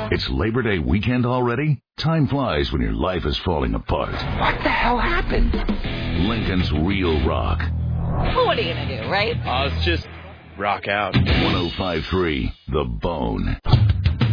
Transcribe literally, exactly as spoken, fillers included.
It's Labor Day weekend already? Time flies when your life is falling apart. What the hell happened? Lincoln's Real Rock. What are you going to do, right? Uh, let's just rock out. one oh five point three The Bone.